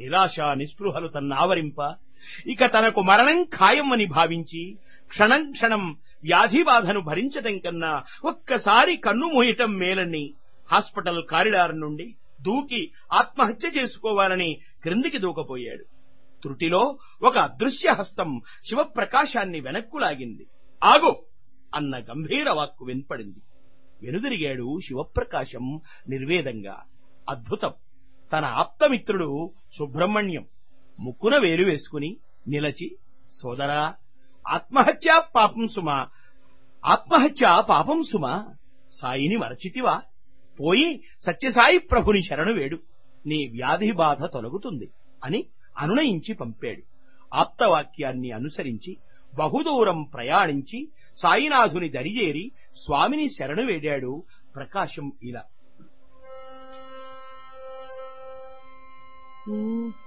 నిరాశ నిస్పృహలు తన్నావరింప ఇక తనకు మరణం ఖాయమని భావించి క్షణం క్షణం వ్యాధి బాధను భరించటం కన్నా ఒక్కసారి కన్ను మూయటం మేలని హాస్పిటల్ కారిడార్ నుండి దూకి ఆత్మహత్య చేసుకోవాలని క్రిందికి దూకపోయాడు. త్రుటిలో ఒక అదృశ్య హస్తం శివప్రకాశాన్ని వెనక్కు లాగింది. ఆగు అన్న గంభీర వాక్కు వినపడింది. వెనుదిరిగాడు శివప్రకాశం నిర్వేదంగా. అద్భుతం! తన ఆప్తమిత్రుడు సుబ్రహ్మణ్యం ముక్కున వేలు వేసుకుని నిలచి, సోదరా, ఆత్మహత్య పాపం సుమా, సాయిని మరచితివా? పోయి సత్యసాయి ప్రభుని శరణు వేడు, నీ వ్యాధి బాధ తొలగుతుంది అని అనునయించి పంపాడు. ఆప్తవాక్యాన్ని అనుసరించి బహుదూరం ప్రయాణించి సాయినాథుని దరిజేరి స్వామిని శరణు వేడాడు ప్రకాశం ఇలా.